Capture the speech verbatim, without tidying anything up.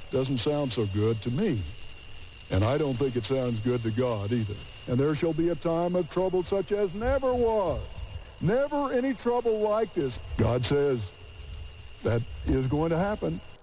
doesn't sound so good to me. And I don't think it sounds good to God either. And there shall be a time of trouble such as never was. Never any trouble like this. God says that is going to happen.